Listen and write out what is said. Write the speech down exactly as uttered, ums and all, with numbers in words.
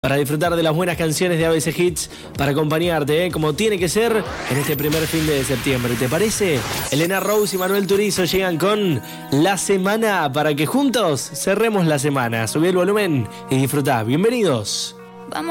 Para disfrutar de las buenas canciones de A B C Hits, para acompañarte, ¿eh? Como tiene que ser en este primer fin de septiembre. ¿Te parece? Elena Rose y Manuel Turizo llegan con La Semana para que juntos cerremos la semana. Subí el volumen y disfrutá. Bienvenidos.